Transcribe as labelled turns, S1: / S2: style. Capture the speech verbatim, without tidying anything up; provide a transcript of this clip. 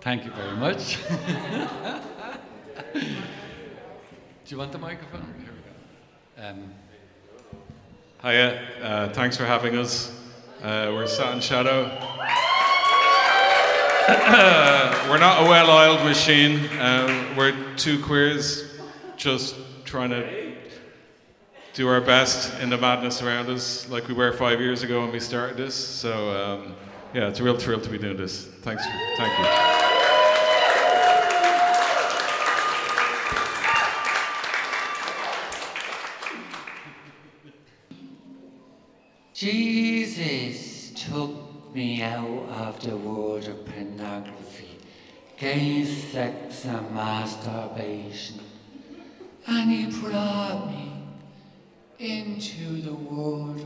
S1: Thank you very much. Do you want the microphone? Here we go. Um,
S2: Hiya, uh, thanks for having us. Uh, we're Sat in Shadow. We're not a well-oiled machine. Uh, we're two queers just trying to do our best in the madness around us, like we were five years ago when we started this. So um, yeah, it's a real thrill to be doing this. Thanks. For, thank you.
S3: Jesus took me out of the world of pornography, gay sex and masturbation, and he brought me into the world